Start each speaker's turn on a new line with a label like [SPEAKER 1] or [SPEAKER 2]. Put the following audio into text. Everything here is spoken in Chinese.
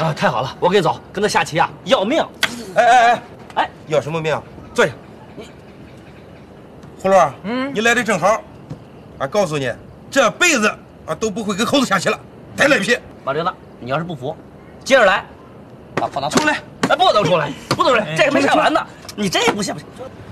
[SPEAKER 1] 啊，太好了，我跟你走，跟他下棋啊，要命！
[SPEAKER 2] 哎，要什么命？坐下。葫芦，你来的正好。俺告诉你，这辈子啊都不会跟猴子下棋了，太赖皮。
[SPEAKER 1] 马玲子，你要是不服，接着来，把炮拿
[SPEAKER 2] 出来。
[SPEAKER 1] 哎，不能出来，不能出来，这还没下完呢。你这不行不行。